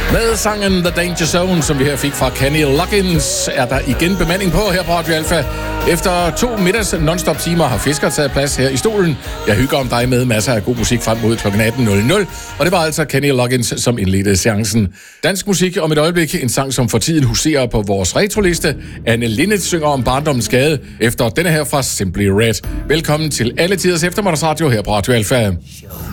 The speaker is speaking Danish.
Med sangen The Danger Zone, som vi her fik fra Kenny Loggins, er der igen bemanding på her på Radio Alpha. Efter 2 middags non-stop timer har Fisker taget plads her i stolen. Jeg hygger om dig med masser af god musik frem mod kl. 18.00. Og det var altså Kenny Loggins, som indledte seancen. Dansk musik om et øjeblik. En sang, som for tiden huserer på vores retroliste. Anne Linnet synger om barndommens skade efter denne her fra Simply Red. Velkommen til alle tiders eftermiddagsradio her på Radio Alpha.